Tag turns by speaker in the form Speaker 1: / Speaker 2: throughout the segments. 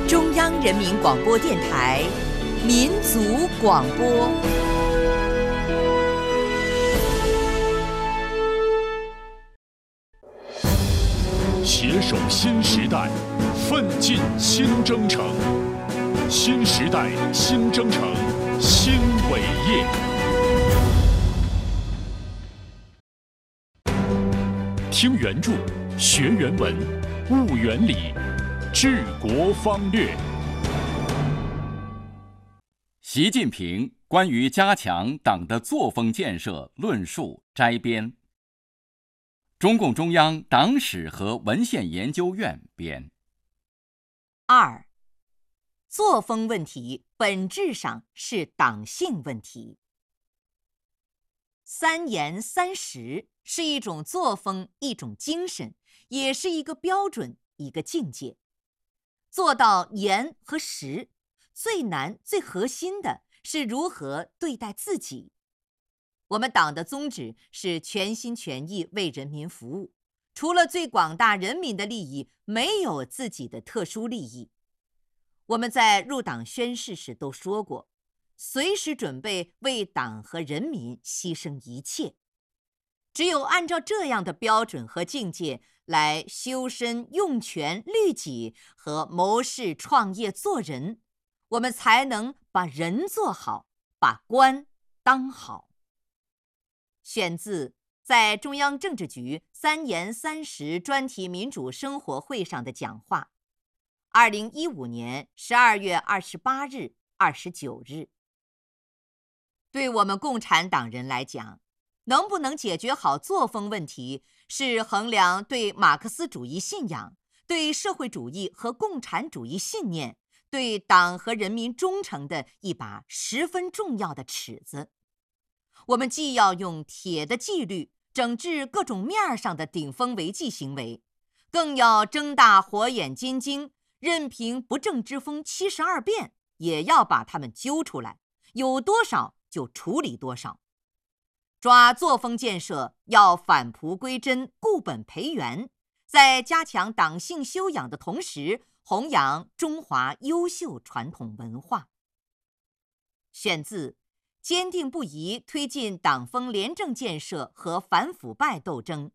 Speaker 1: 中央人民广播电台民族广播。
Speaker 2: 携手新时代，奋进新征程。新时代新征程，新伟业。听原著，学原文，悟原理，治国方略。
Speaker 3: 习近平关于加强党的作风建设论述摘编，中共中央党史和文献研究院编。
Speaker 1: 2. 作风问题本质上是党性问题。三严三实是一种作风，一种精神，也是一个标准，一个境界。做到严和实，最难最核心的是如何对待自己。我们党的宗旨是全心全意为人民服务，除了最广大人民的利益，没有自己的特殊利益。我们在入党宣誓时都说过，随时准备为党和人民牺牲一切。只有按照这样的标准和境界来修身用权律己和谋事创业做人，我们才能把人做好，把官当好。选自在中央政治局三严三实专题民主生活会上的讲话，2015年12月28日、29日。对我们共产党人来讲，能不能解决好作风问题，是衡量对马克思主义信仰、对社会主义和共产主义信念、对党和人民忠诚的一把十分重要的尺子。我们既要用铁的纪律整治各种面上的顶风违纪行为，更要睁大火眼金睛，任凭不正之风72变，也要把他们揪出来，有多少就处理多少。抓作风建设要返璞归真，固本培元，在加强党性修养的同时，弘扬中华优秀传统文化。选自坚定不移推进党风廉政建设和反腐败斗争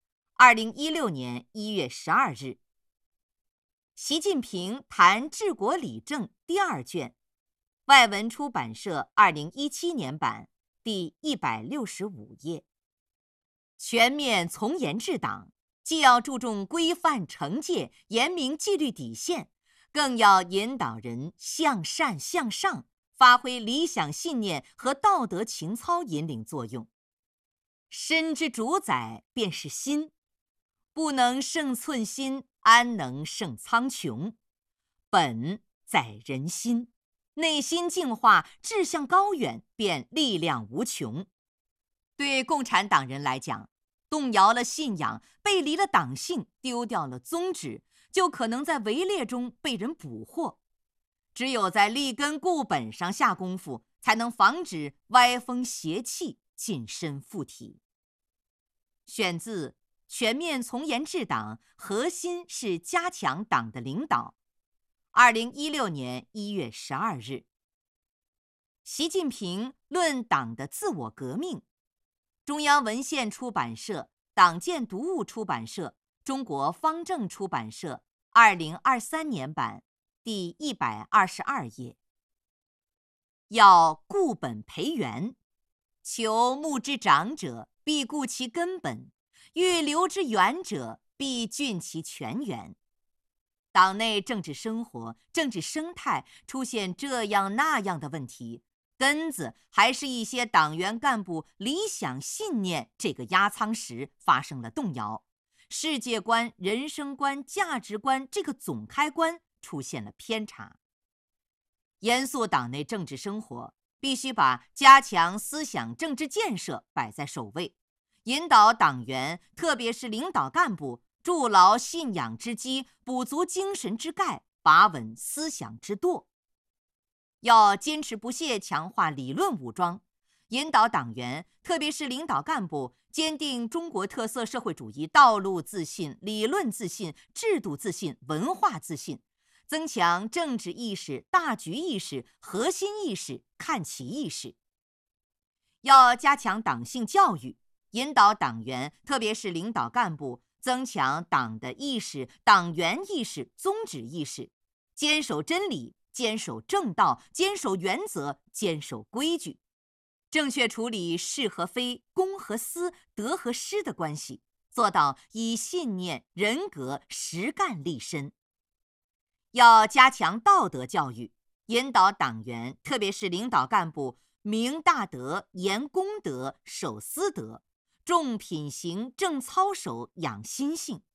Speaker 1: ，2016年1月12日。习近平谈治国理政第2卷，外文出版社2017年版，第165页。全面从严治党，既要注重规范惩戒，严明纪律底线，更要引导人向善向上，发挥理想信念和道德情操引领作用。身之主宰便是心，不能胜寸心，安能胜苍穹？本在人心，内心净化，志向高远，便力量无穷。对共产党人来讲，动摇了信仰，背离了党性，丢掉了宗旨，就可能在围猎中被人捕获。只有在立根固本上下功夫，才能防止歪风邪气近身附体。选自全面从严治党，核心是加强党的领导，2016年1月12日。习近平论党的自我革命，中央文献出版社、党建读物出版社、中国方正出版社2023年版，第122页。要固本培元，求木之长者，必固其根本；欲留之远者，必峻其泉源。党内政治生活、政治生态出现这样那样的问题，根子还是一些党员干部理想信念这个压舱石发生了动摇，世界观、人生观、价值观这个总开关出现了偏差。严肃党内政治生活，必须把加强思想政治建设摆在首位，引导党员，特别是领导干部，筑牢信仰之基，补足精神之钙，把稳思想之舵。要坚持不懈强化理论武装，引导党员，特别是领导干部，坚定中国特色社会主义道路自信、理论自信、制度自信、文化自信， 增强政治意识、大局意识、核心意识、看齐意识。要加强党性教育，引导党员，特别是领导干部，增强党的意识、党员意识、宗旨意识，坚守真理，坚守正道，坚守原则，坚守规矩，正确处理是和非、公和私、得和失的关系，做到以信念、人格、实干立身。要加强道德教育，引导党员，特别是领导干部，明大德、严公德、守私德，重品行、正操守、养心性，